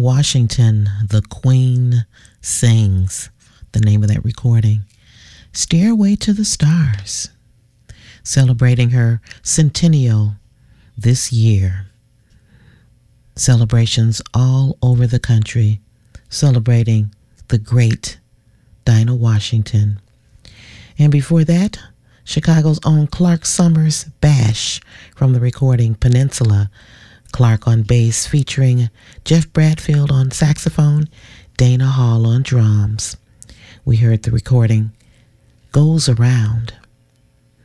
Washington, The Queen Sings, the name of that recording. Stairway to the Stars, celebrating her centennial this year. Celebrations all over the country, celebrating the great Dinah Washington. And before that, Chicago's own Clark Summers Bash from the recording Peninsula. Clark on bass featuring Jeff Bradfield on saxophone, Dana Hall on drums. We heard the recording Goes Around.